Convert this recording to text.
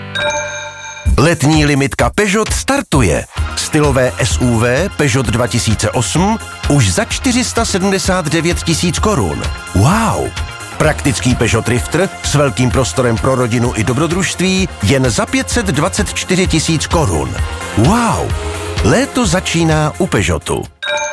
Letní limitka Peugeot startuje. Stylové SUV Peugeot 2008 už za 479 000 korun. Wow! Praktický Peugeot Drifter s velkým prostorem pro rodinu i dobrodružství jen za 524 000 korun. Wow! Léto začíná u Peugeotu.